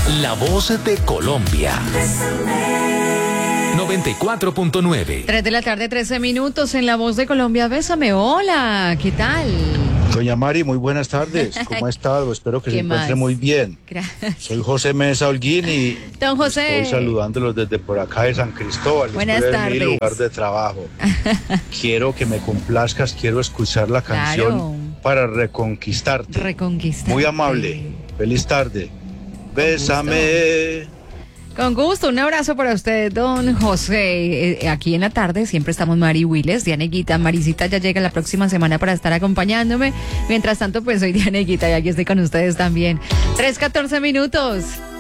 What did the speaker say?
La voz de Colombia. 94.9. 3 de la tarde, 13 minutos en La Voz de Colombia. Bésame, hola, ¿qué tal? Doña Mari, muy buenas tardes. ¿Cómo ha estado? Espero que se encuentre muy bien. Gracias. Soy José Mesa Holguín y Don José. estoy saludándolos desde por acá de San Cristóbal. Buenas Estoy tardes. en mi lugar de trabajo. Quiero que me complazcas, quiero escuchar la canción Claro. para reconquistarte. Reconquista. Muy amable. Feliz tarde. Bésame. Con gusto, un abrazo para usted, don José. Aquí en la tarde siempre estamos Mari Willes, Dianeguita. Marisita ya llega la próxima semana para estar acompañándome. Mientras tanto, pues soy Dianeguita y aquí estoy con ustedes también. 3:14 minutos.